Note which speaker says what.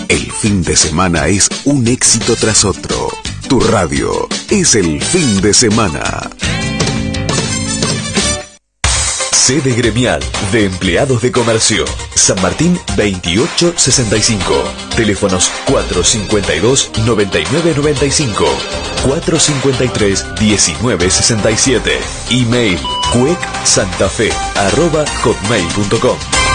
Speaker 1: El fin de semana es un éxito tras otro. Tu radio es el fin de semana. Sede gremial de empleados de comercio. San Martín 2865. Teléfonos 452-9995. 453-1967. Email cuecsantafe@hotmail.com.